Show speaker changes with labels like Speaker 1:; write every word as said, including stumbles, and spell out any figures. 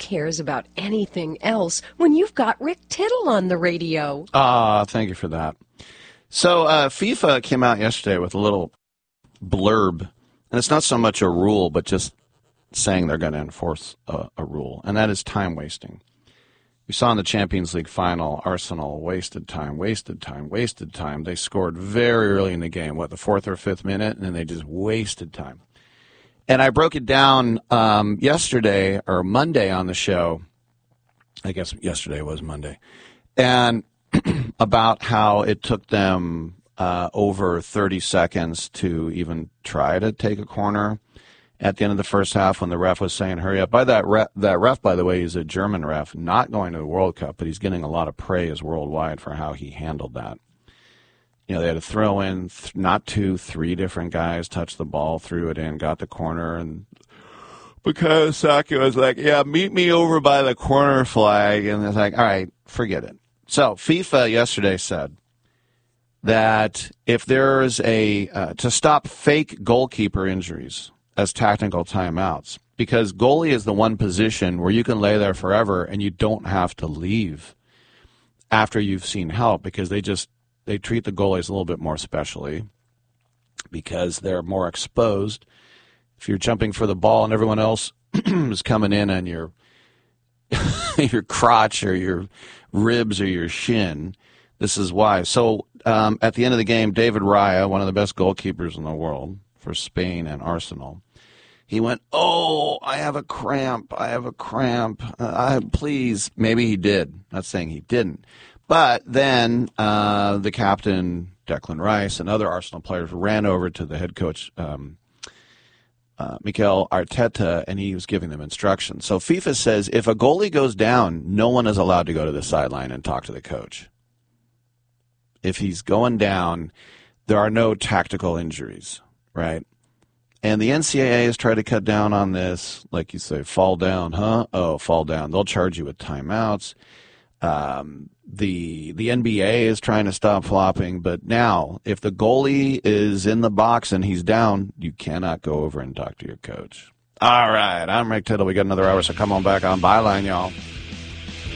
Speaker 1: cares about anything else when you've got Rick Tittle on the radio?
Speaker 2: Ah, thank you for that. So uh, FIFA came out yesterday with a little blurb, and it's not so much a rule, but just saying they're going to enforce a, a rule, and that is time wasting. We saw in the Champions League final, Arsenal wasted time, wasted time, wasted time. They scored very early in the game, what, the fourth or fifth minute, and then they just wasted time. And I broke it down um, yesterday or Monday on the show. I guess yesterday was Monday. And about how it took them uh, over thirty seconds to even try to take a corner at the end of the first half when the ref was saying, hurry up. By that ref, that ref, by the way, is a German ref, not going to the World Cup, but he's getting a lot of praise worldwide for how he handled that. You know, they had to throw in th- not two, three different guys, touch the ball, threw it in, got the corner, and because Saki was like, yeah, meet me over by the corner flag, and it's like, all right, forget it. So FIFA yesterday said that if there's a, uh, to stop fake goalkeeper injuries as tactical timeouts, because goalie is the one position where you can lay there forever and you don't have to leave after you've seen help, because they just, they treat the goalies a little bit more specially because they're more exposed. If you're jumping for the ball and everyone else is coming in on your your crotch or your ribs or your shin, this is why. So um, at the end of the game, David Raya, one of the best goalkeepers in the world for Spain and Arsenal, he went, oh, I have a cramp. I have a cramp. Uh, I, please. Maybe he did. Not saying he didn't. But then uh, the captain, Declan Rice, and other Arsenal players ran over to the head coach, um, uh, Mikel Arteta, and he was giving them instructions. So FIFA says if a goalie goes down, no one is allowed to go to the sideline and talk to the coach. If he's going down, there are no tactical injuries, right? And the N C double A has tried to cut down on this. Like you say, fall down, huh? Oh, fall down. They'll charge you with timeouts. Um, the the N B A is trying to stop flopping. But now, if the goalie is in the box and he's down, you cannot go over and talk to your coach. All right, I'm Rick Tittle. We got another hour, so come on back on Byline, y'all.